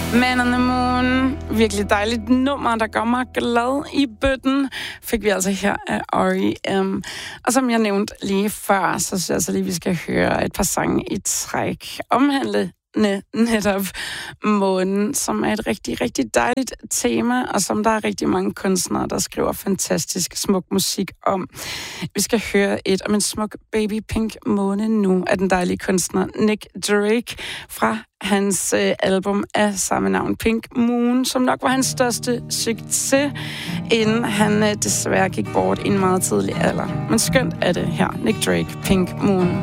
Man on the Moon. Virkelig dejligt nummer, der gør mig glad i bøtten. Fik vi altså her af R.E.M. Og som jeg nævnte lige før, så synes jeg altså lige, vi skal høre et par sange i træk. Omhandle netop månen, som er et rigtig, rigtig dejligt tema, og som der er rigtig mange kunstnere, der skriver fantastisk smuk musik om. Vi skal høre et om en smuk baby pink måne nu af den dejlige kunstner Nick Drake fra hans album af samme navn, Pink Moon, som nok var hans største succes, inden han desværre gik bort i en meget tidlig alder. Men skønt er det her, Nick Drake, Pink Moon.